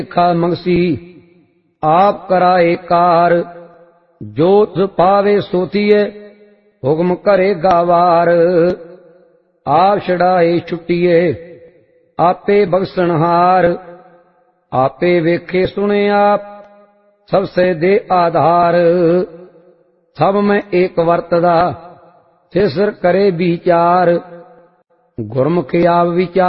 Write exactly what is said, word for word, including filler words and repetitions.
ਲੇਖਾ ਮੰਗਸੀ ਆਪ ਕਰਾਏ ਕਾਰ। ਜੋ ਤਿਸ ਪਾਵੇ ਸੋ ਥੀਏ ਹੁਕਮ ਕਰੇਗਾ ਵਾਰ। ਆਪ ਛੁਡਾਏ ਛੁੱਟੀਏ ਆਪੇ ਬਖਸ਼ਣਹਾਰ। ਆਪੇ ਵੇਖੇ ਸੁਣੇ ਆਪ ਸਭ ਸੇ ਦੇ ਆਧਾਰ। ਸਭ ਮੈਂ ਏਕ ਵਰਤਦਾ ਸਿਰ ਸਿਰ ਕਰੇ ਵਿਚਾਰ। ਗੁਰਮੁਖ ਆਪ ਵਿਚਾਰ